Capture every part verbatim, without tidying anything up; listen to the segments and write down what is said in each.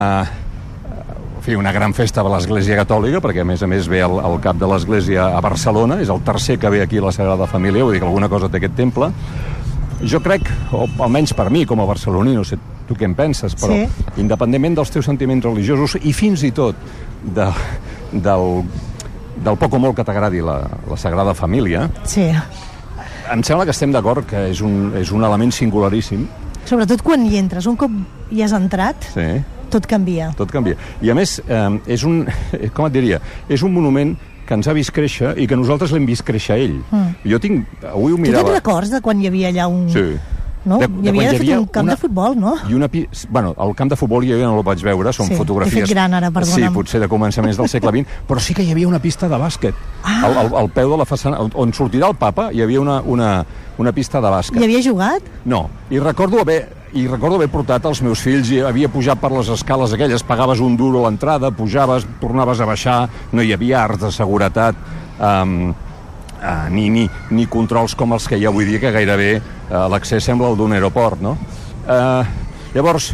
en fi, una gran festa a l'Església Catòlica, perquè a més a més ve el, el cap de l'Església a Barcelona, és el tercer que ve aquí a la Sagrada Família, vull dir que alguna cosa té aquest temple. Jo crec, o almenys per mi com a barceloní, no sé tu què en penses, però sí, independentment dels teus sentiments religiosos i fins i tot de, del, del poc o molt que t'agradi la, la Sagrada Família, sí, em sembla que estem d'acord que és un, és un element singularíssim. Sobretot quan hi entres, un cop hi has entrat, sí, tot canvia. Tot canvia. I a més, eh, és un, com et diria, és un monument que ens ha vist créixer i que nosaltres l'hem vist créixer a ell. Mm. Jo tinc... Avui ho mirava... Tu te'n records de quan hi havia allà un... Sí. No? De, hi havia de fet un camp una, de futbol, no? I una, bueno, el camp de futbol jo no el vaig veure, són sí, fotografies... he fet gran ara, perdona'm. Sí, potser de començaments del segle vint, però sí que hi havia una pista de bàsquet. Ah. Al, al, al peu de la façana, on sortirà el papa, hi havia una, una, una pista de bàsquet. Hi havia jugat? No, i recordo haver... I recordo haver portat els meus fills i havia pujat per les escales aquelles, pagaves un duro a l'entrada, pujaves, tornaves a baixar, no hi havia arts de seguretat, um, uh, ni, ni, ni controls com els que hi ha avui dia, que gairebé uh, l'accés sembla el d'un aeroport, no? Uh, llavors,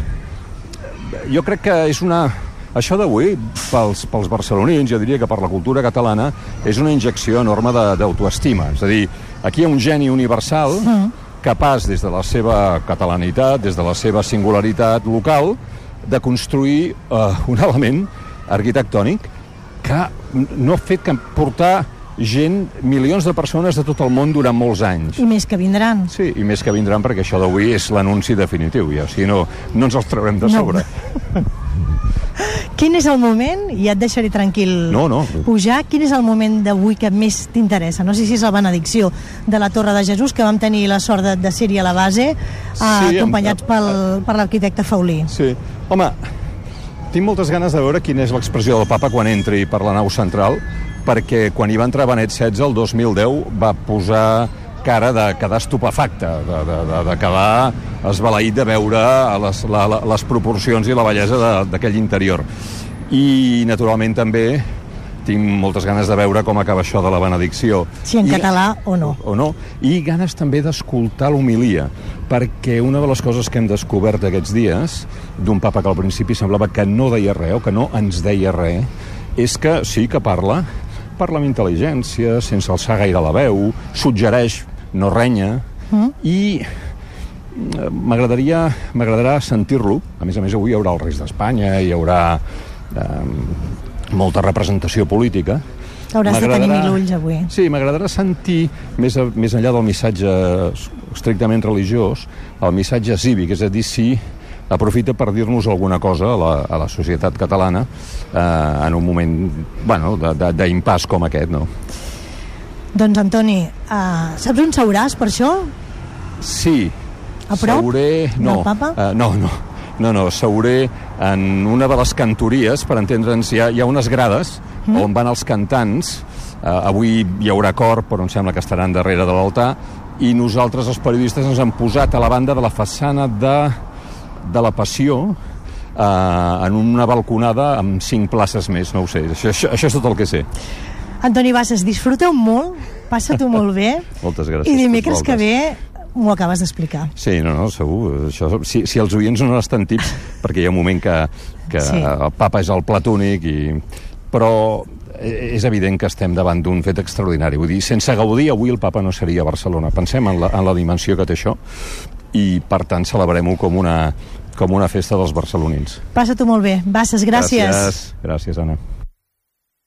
jo crec que és una... Això d'avui, pels, pels barcelonins, jo diria que per la cultura catalana, és una injecció enorme d'autoestima. És a dir, aquí hi ha un geni universal... Mm. capaç, des de la seva catalanitat, des de la seva singularitat local, de construir uh, un element arquitectònic que no ha fet que portar gent, milions de persones de tot el món durant molts anys. I més que vindran. Sí, i més que vindran, perquè això d'avui és l'anunci definitiu, ja, o sigui, no, no ens els traurem de sobre. No. Quin és el moment, i ja et deixaré tranquil no, no. pujar, quin és el moment d'avui que més t'interessa? No sé si és la benedicció de la Torre de Jesús, que vam tenir la sort de, de ser-hi a la base, sí, acompanyats amb, pel, per l'arquitecte Faulí. Sí, home, tinc moltes ganes de veure quina és l'expressió del papa quan entri per la nau central, perquè quan hi va entrar Benet setze el dos mil deu va posar cara de quedar estupefacte, de, de, de, de quedar esbalaït de veure les, la, les proporcions i la bellesa d'aquell interior. I, naturalment, també tinc moltes ganes de veure com acaba això de la benedicció. Si en I, català o no. O, o no. I ganes també d'escoltar l'homilia, perquè una de les coses que hem descobert aquests dies, d'un papa que al principi semblava que no deia res, o que no ens deia res, és que sí que parla, parla amb intel·ligència, sense alçar gaire la veu, suggereix, no renya, mm. i m'agradaria m'agradarà sentir-lo. A més a més, avui hi haurà el Reis d'Espanya, hi haurà eh, molta representació política. Hauràs de tenir mil ulls avui. Sí, m'agradarà sentir, més, a, més enllà del missatge estrictament religiós, el missatge cívic, és a dir, si aprofita per dir-nos alguna cosa a la, a la societat catalana eh, en un moment, bueno, d'impàs com aquest, no? Doncs, Antoni, uh, saps on seuràs per això? Sí. A prop seuré... no, del papa? Uh, no, no, no, no, seuré en una de les cantories, per entendre'ns, hi ha, hi ha unes grades mm. on van els cantants. Uh, avui hi haurà cor, però em sembla que estaran darrere de l'altar, i nosaltres, els periodistes, ens hem posat a la banda de la façana de, de la Passió, uh, en una balconada amb cinc places més, no ho sé, això, això, això és tot el que sé. Antoni Bassas, disfruta-ho molt, passa-t'ho molt bé. Moltes gràcies. I dimecres que ve m'ho acabes d'explicar. Sí, no, no, segur. Això, si, si els oients no estan tips, perquè hi ha un moment que, que sí. El papa és el plat únic, i... però és evident que estem davant d'un fet extraordinari. Vull dir, sense Gaudí, avui el papa no seria a Barcelona. Pensem en la, en la dimensió que té això, i per tant celebrem-ho com una, com una festa dels barcelonins. Passa-t'ho molt bé. Bassas, gràcies. Gràcies, gràcies, Anna.